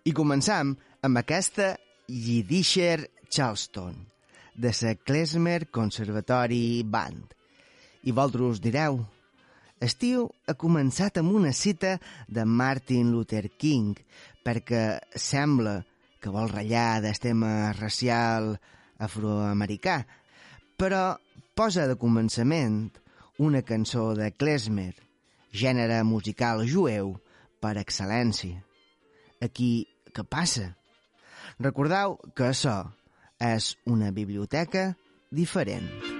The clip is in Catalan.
I començam amb aquesta Jiddischer Charleston, de la Klezmer Conservatory Band. I vosaltres direu, el tio ha començat amb una cita de Martin Luther King, perquè sembla que vol ratllar del tema racial afroamericà, però posa de començament una cançó de Klezmer, gènere musical jueu per excel·lència. Aquí, què passa? Recordeu que això és una biblioteca diferent.